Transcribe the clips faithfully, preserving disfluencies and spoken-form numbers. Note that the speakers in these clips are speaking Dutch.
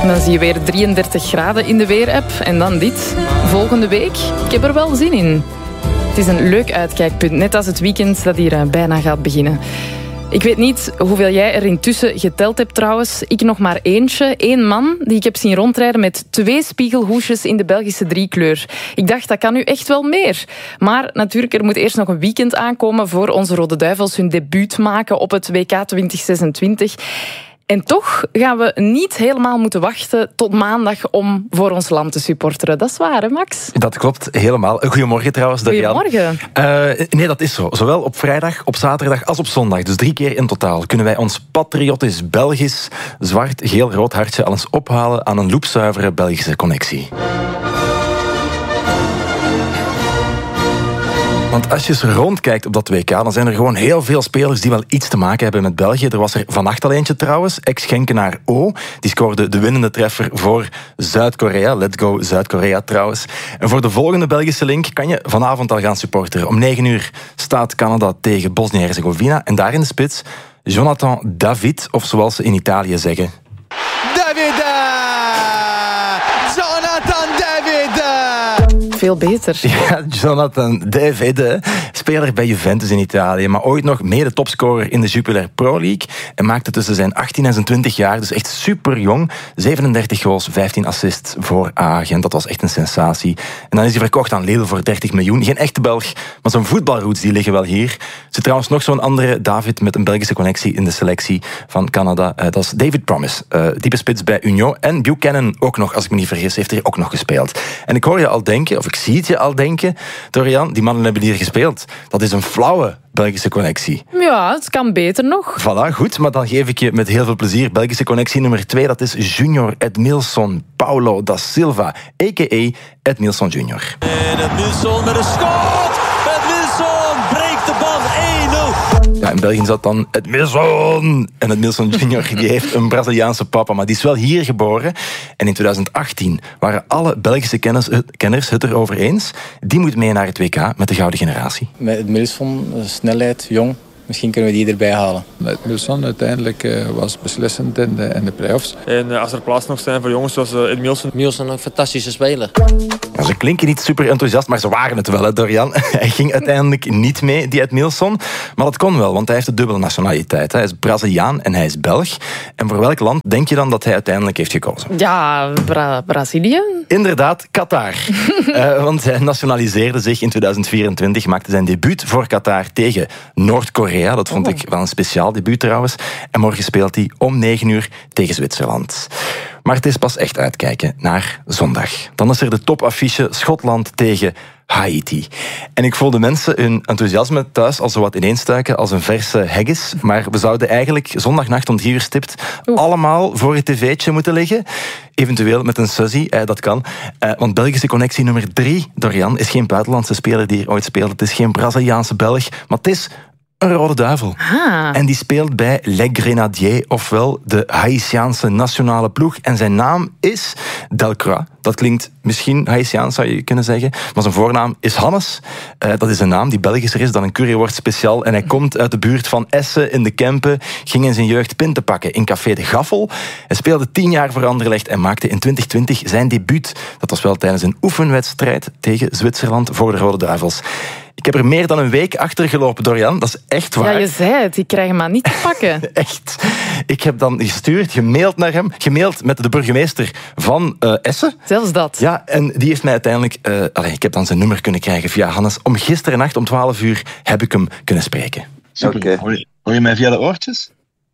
Dan zie je weer drieëndertig graden in de weerapp. En dan dit. Volgende week. Ik heb er wel zin in. Het is een leuk uitkijkpunt. Net als het weekend dat hier bijna gaat beginnen. Ik weet niet hoeveel jij er intussen geteld hebt trouwens. Ik nog maar eentje. Eén man die ik heb zien rondrijden met twee spiegelhoesjes in de Belgische driekleur. Ik dacht, dat kan nu echt wel meer. Maar natuurlijk, er moet eerst nog een weekend aankomen voor onze Rode Duivels hun debuut maken op het W K twintig zesentwintig. En toch gaan we niet helemaal moeten wachten tot maandag om voor ons land te supporteren. Dat is waar, hè Max? Dat klopt, helemaal. Goedemorgen trouwens, Dorian. Goedemorgen. Uh, nee, dat is zo. Zowel op vrijdag, op zaterdag als op zondag. Dus drie keer in totaal kunnen wij ons patriotisch, Belgisch, zwart, geel, rood hartje al eens ophalen aan een loepzuivere Belgische connectie. Want als je eens rondkijkt op dat W K, dan zijn er gewoon heel veel spelers die wel iets te maken hebben met België. Er was er vannacht al eentje trouwens, ex-Genkenaar O. Die scoorde de winnende treffer voor Zuid-Korea. Let's go Zuid-Korea trouwens. En voor de volgende Belgische link kan je vanavond al gaan supporteren. Om negen uur staat Canada tegen Bosnië-Herzegovina. En daar in de spits Jonathan David, of zoals ze in Italië zeggen. David! Jonathan David! Veel beter. Ja, Jonathan David, speler bij Juventus in Italië, maar ooit nog mede topscorer in de Jupiler Pro League en maakte tussen zijn achttien en zijn twintig jaar, dus echt super jong, zevenendertig goals, vijftien assists voor Agent. Dat was echt een sensatie. En dan is hij verkocht aan Lille voor dertig miljoen. Geen echte Belg, maar zijn voetbalroots die liggen wel hier. Er zit trouwens nog zo'n andere David met een Belgische connectie in de selectie van Canada. Uh, dat is David Promise, uh, diepe spits bij Union. En Buchanan ook nog, als ik me niet vergis, heeft er ook nog gespeeld. En ik hoor je al denken, of ik zie het je al denken, Dorian, die mannen hebben hier gespeeld. Dat is een flauwe Belgische connectie. Ja, het kan beter nog. Voilà, goed, maar dan geef ik je met heel veel plezier Belgische connectie nummer twee. Dat is Junior Edmilson Paulo da Silva, a k a. Edmilson Junior. En Edmilson met een schot! Edmilson breekt de bal één nul. Ja, in België zat dan Edmilson. En Edmilson Junior die heeft een Braziliaanse papa, maar die is wel hier geboren. En in twintig achttien waren alle Belgische kenners, kenners het erover eens. Die moet mee naar het W K met de gouden generatie. Met Edmilson, snelheid, jong. Misschien kunnen we die erbij halen. Edmilson uiteindelijk uh, was beslissend in de, in de play-offs. En uh, als er plaats nog zijn voor jongens zoals uh, Edmilson. Edmilson, een fantastische speler. Ja, ze klinken niet super enthousiast, maar ze waren het wel, hè, Dorian. Hij ging uiteindelijk niet mee, die Edmilson. Maar dat kon wel, want hij heeft een dubbele nationaliteit. Hij is Braziliaan en hij is Belg. En voor welk land denk je dan dat hij uiteindelijk heeft gekozen? Ja, Bra- Brazilië. Inderdaad, Qatar. uh, want hij nationaliseerde zich in tweeduizend vierentwintig, maakte zijn debuut voor Qatar tegen Noord-Korea. Dat vond oh. ik wel een speciaal debuut trouwens. En morgen speelt hij om negen uur tegen Zwitserland. Maar het is pas echt uitkijken naar zondag. Dan is er de topaffiche Schotland tegen Haiti. En ik voel de mensen hun enthousiasme thuis al zo wat ineenstuiken als een verse haggis. Maar we zouden eigenlijk zondagnacht om drie uur stipt Oeh. allemaal voor het tv'tje moeten liggen. Eventueel met een sussie, eh, dat kan. Eh, want Belgische connectie nummer drie, Dorian, is geen buitenlandse speler die hier ooit speelt. Het is geen Braziliaanse Belg, maar het is een Rode Duivel. Ah. En die speelt bij Les Grenadiers, ofwel de Haitiaanse nationale ploeg. En zijn naam is Delcroix. Dat klinkt misschien Haitiaans, zou je kunnen zeggen. Maar zijn voornaam is Hannes. Uh, dat is een naam die Belgischer is dan een curryworst speciaal. En hij komt uit de buurt van Essen in de Kempen. Ging in zijn jeugd pinten pakken in Café de Gaffel. Hij speelde tien jaar voor Anderlecht en maakte in twintig twintig zijn debuut. Dat was wel tijdens een oefenwedstrijd tegen Zwitserland voor de Rode Duivels. Ik heb er meer dan een week achter gelopen, Dorian. Dat is echt waar. Ja, je zei het. Ik krijg hem maar niet te pakken. Echt. Ik heb dan gestuurd, gemaild naar hem. Gemaild met de burgemeester van uh, Essen. Zelfs dat. Ja, en die heeft mij uiteindelijk... Uh, allez, ik heb dan zijn nummer kunnen krijgen via Hannes. Om gisteren nacht om twaalf uur heb ik hem kunnen spreken. Super. Okay. Hoor, je, hoor je mij via de oortjes?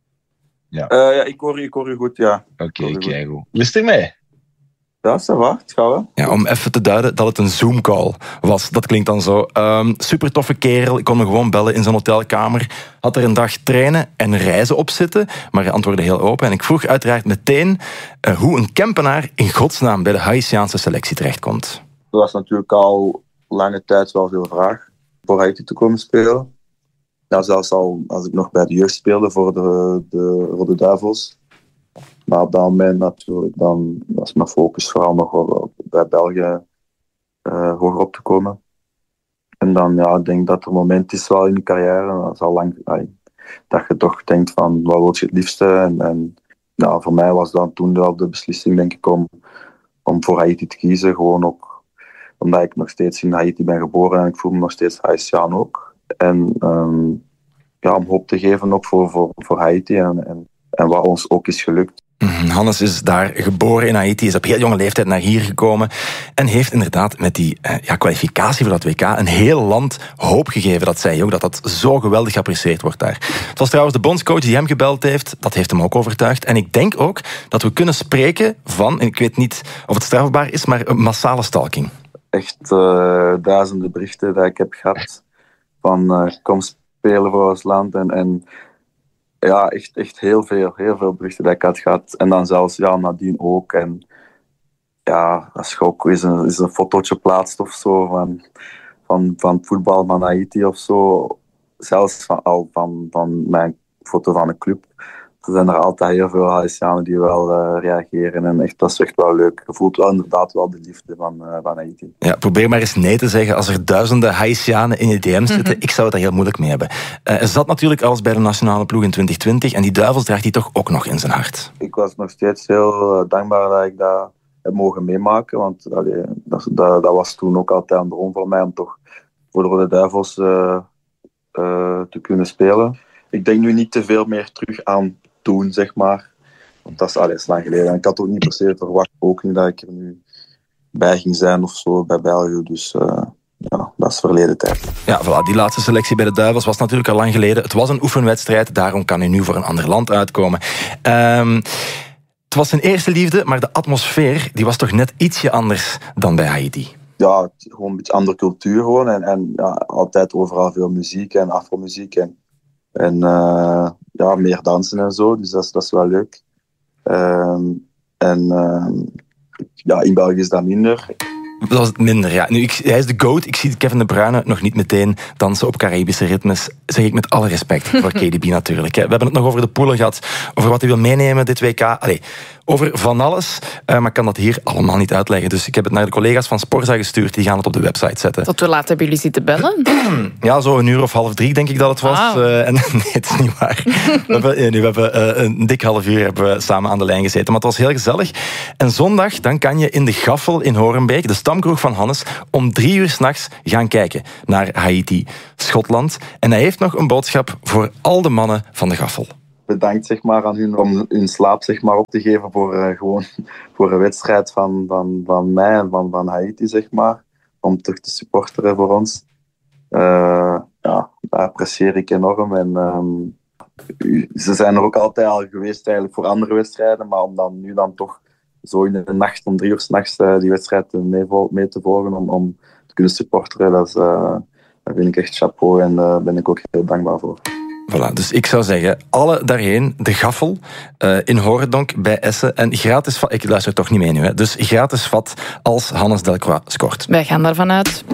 Ja, uh, ja ik, hoor je, ik hoor je goed, ja. Oké, okay, kijk goed. Lust er mee? Ja, ça va, het gaat wel. Ja, om even te duiden dat het een Zoom-call was. Dat klinkt dan zo. Um, super toffe kerel. Ik kon hem gewoon bellen in zijn hotelkamer. Had er een dag trainen en reizen op zitten. Maar hij antwoordde heel open. En ik vroeg uiteraard meteen uh, hoe een Kempenaar in godsnaam bij de Haitiaanse selectie terechtkomt. Er was natuurlijk al lange tijd wel veel vraag voor Haiti te komen spelen. Ja, zelfs al als ik nog bij de jeugd speelde voor de, de Rode Duivels. Maar op dat moment natuurlijk, dan was mijn focus vooral nog wel bij België uh, hoger op te komen. En dan, ja, ik denk dat er een moment is wel in je carrière, dat is al lang, ay, dat je toch denkt van, wat wil je het liefste? En, en ja, voor mij was dat toen wel de beslissing, denk ik, om, om voor Haiti te kiezen. Gewoon ook omdat ik nog steeds in Haiti ben geboren en ik voel me nog steeds Haitiaan ook. En um, ja, om hoop te geven ook voor, voor, voor Haiti en, en, en wat ons ook is gelukt. Hannes is daar geboren in Haiti, is op heel jonge leeftijd naar hier gekomen en heeft inderdaad met die eh, ja, kwalificatie voor dat W K een heel land hoop gegeven. Dat zei hij ook, dat dat zo geweldig geapprecieerd wordt daar. Het was trouwens de bondscoach die hem gebeld heeft, dat heeft hem ook overtuigd. En ik denk ook dat we kunnen spreken van, en ik weet niet of het strafbaar is, maar een massale stalking. Echt uh, duizenden berichten die ik heb gehad van uh, kom spelen voor ons land en... en ja, echt, echt heel veel, heel veel berichten dat ik had gehad. En dan zelfs ja, nadien ook. En ja, als je ook eens een, eens een fotootje plaatst of zo van, van, van voetbal van Haiti of zo. Zelfs van, al van, van mijn foto van een club. Er zijn er altijd heel veel Haitianen die wel uh, reageren. En echt, dat is echt wel leuk. Je voelt wel inderdaad wel de liefde van, uh, van Haiti. Ja, probeer maar eens nee te zeggen als er duizenden Haitianen in je D M's zitten. Mm-hmm. Ik zou het daar heel moeilijk mee hebben. Uh, er zat natuurlijk alles bij de nationale ploeg in twintig twintig. En die duivels draagt hij toch ook nog in zijn hart. Ik was nog steeds heel uh, dankbaar dat ik dat heb mogen meemaken. Want allee, dat, dat, dat was toen ook altijd een droom voor mij om toch voor de Rode Duivels uh, uh, te kunnen spelen. Ik denk nu niet te veel meer terug aan toen, zeg maar. Want dat is alles lang geleden. En ik had ook niet per se verwacht, ook niet dat ik er nu bij ging zijn of zo bij België. Dus uh, ja, dat is verleden tijd. Ja, voilà, die laatste selectie bij de Duivels was natuurlijk al lang geleden. Het was een oefenwedstrijd, daarom kan hij nu voor een ander land uitkomen. Um, het was zijn eerste liefde, maar de atmosfeer die was toch net ietsje anders dan bij Haiti. Ja, gewoon een beetje andere cultuur gewoon. En, en ja, altijd overal veel muziek en afromuziek en En uh, ja, meer dansen en zo, dus dat is, dat is wel leuk. Um, en uh, ja, in België is dat minder. Dat was het minder, ja. Nu, ik, hij is de GOAT. Ik zie Kevin De Bruyne nog niet meteen dansen op Caribische ritmes. Zeg ik met alle respect voor K D B natuurlijk. We hebben het nog over de poelen gehad, over wat hij wil meenemen dit W K. Allee, over van alles, uh, maar ik kan dat hier allemaal niet uitleggen. Dus ik heb het naar de collega's van Sporza gestuurd. Die gaan het op de website zetten. Tot hoe laat hebben jullie zitten bellen? Ja, zo een uur of half drie denk ik dat het was. Wow. Uh, en, nee, het is niet waar. We hebben, nee, we hebben uh, een dik half uur hebben we samen aan de lijn gezeten. Maar het was heel gezellig. En zondag dan kan je in de Gaffel in Horenbeek, de stamkroeg van Hannes, om drie uur 's nachts gaan kijken naar Haiti, Schotland. En hij heeft nog een boodschap voor al de mannen van de Gaffel. Bedankt zeg maar, aan hun om hun slaap zeg maar, op te geven voor, uh, gewoon, voor een wedstrijd van, van, van mij en van, van Haiti, zeg maar. Om terug te supporteren voor ons. Uh, ja, dat apprecieer ik enorm. En, um, ze zijn er ook altijd al geweest eigenlijk voor andere wedstrijden, maar om dan nu dan toch zo in de nacht, om drie uur 's nachts, uh, die wedstrijd mee, mee te volgen, om, om te kunnen supporteren, dat, is, uh, dat vind ik echt chapeau en daar uh, ben ik ook heel dankbaar voor. Voilà, dus ik zou zeggen, alle daarheen, de Gaffel, uh, in Horendonk bij Essen. En gratis vat, ik luister toch niet mee nu, hè, dus gratis vat als Hannes Delcroix scoort. Wij gaan daarvan uit.